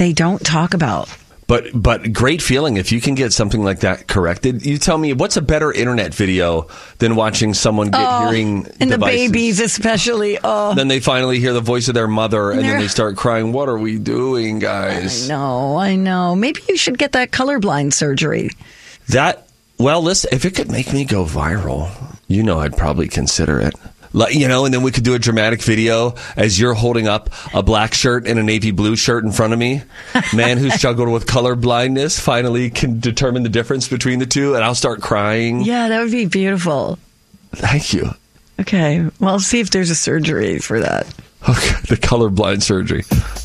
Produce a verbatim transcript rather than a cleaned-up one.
they don't talk about. But but great feeling if you can get something like that corrected. You tell me, what's a better internet video than watching someone get oh, hearing and devices? the babies especially. Oh, then they finally hear the voice of their mother, and, and then they start crying. What are we doing, guys? I know, I know. Maybe you should get that colorblind surgery. That well, listen, if it could make me go viral, you know, I'd probably consider it. You know, and then we could do a dramatic video as you're holding up a black shirt and a navy blue shirt in front of me. Man who struggled with color blindness finally can determine the difference between the two, and I'll start crying. Yeah, that would be beautiful. Thank you. Okay, well, see if there's a surgery for that. Okay, the colorblind surgery.